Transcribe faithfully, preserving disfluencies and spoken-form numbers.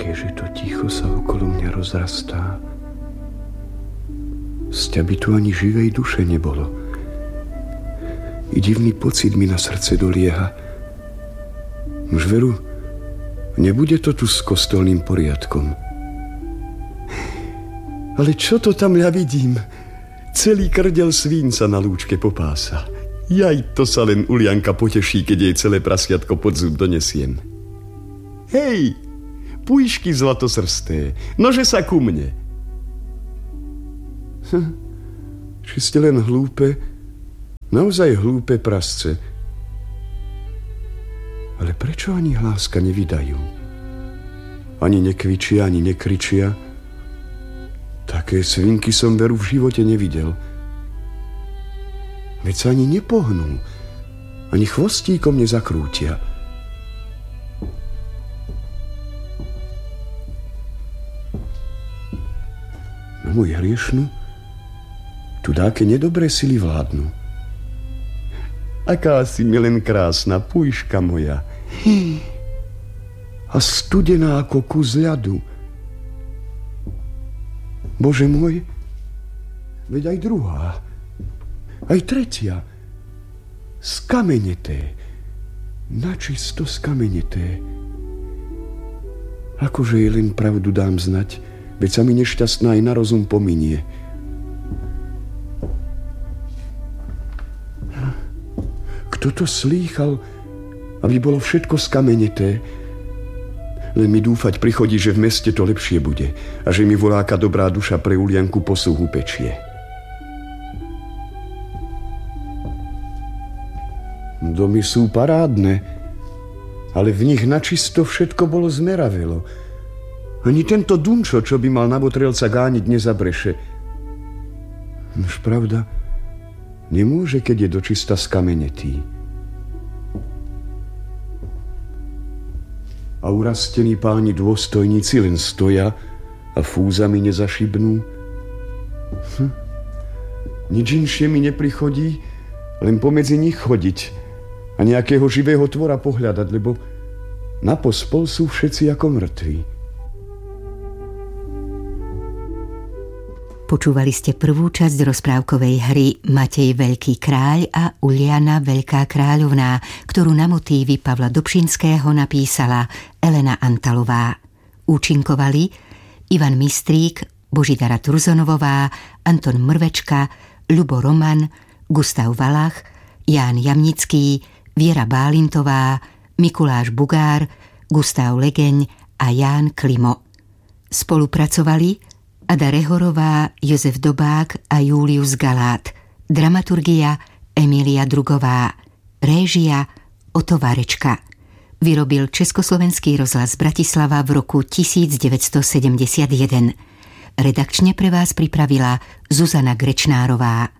Akéže to ticho sa okolo mňa rozrastá. Sťa by tu ani živej duše nebolo. I divný pocit mi na srdce dolieha. Už veru, nebude to tu s kostolným poriadkom. Ale čo to tam ja vidím? Celý krdel svín sa na lúčke popása. Jaj, to sa len Ulianka poteší, keď jej celé prasiatko pod zub donesiem. Hej, pújšky zlatosrsté, nože sa ku mne. Hm, či ste len hlúpe, naozaj hlúpe prasce. Ale prečo ani hláska nevydajú? Ani nekvičia, ani nekričia. Také svinky som veru v živote nevidel. Veď sa ani nepohnú, ani chvostíkom nezakrútia. No môj hriešnu, tu dáke nedobré sily vládnu. Aká si mi len krásna, pújška moja. A studená ako kus ľadu. Bože môj, veď aj druhá, aj tretia, skameneté, načisto skameneté. Akože jej len pravdu dám znať, veď sa mi nešťastná aj na rozum pominie. Kto to slýchal, aby bolo všetko skameneté? Len mi dúfať prichodí, že v meste to lepšie bude a že mi voláka dobrá duša pre Ulianku posúhu pečie. Domy sú parádne, ale v nich načisto všetko bolo zmeravelo. Ani tento Dunčo, čo by mal na Botrelca gániť, nezabreše. Nož pravda, nemôže, keď je dočista skamenetý. A urastení páni dôstojníci len stoja a fúzami nezašibnú. Hm. Nič inšie mi neprichodí, len pomedzi nich chodiť a nejakého živého tvora pohľadať, lebo na pospol sú všetci ako mŕtvi. Počúvali ste prvú časť rozprávkovej hry Matej Veľký kráľ a Uliana Veľká kráľovná, ktorú na motívy Pavla Dobšinského napísala Elena Antalová. Účinkovali Ivan Mistrík, Božidara Turzonovová, Anton Mrvečka, Ľubo Roman, Gustav Valach, Ján Jamnický, Viera Bálintová, Mikuláš Bugár, Gustav Legeň a Ján Klimo. Spolupracovali Ada Rehorová, Jozef Dobák a Július Galát. Dramaturgia Emília Drugová. Réžia Oto Varečka. Vyrobil Československý rozhlas Bratislava v roku devätnásťsedemdesiatjeden. Redakčne pre vás pripravila Zuzana Grečnárová.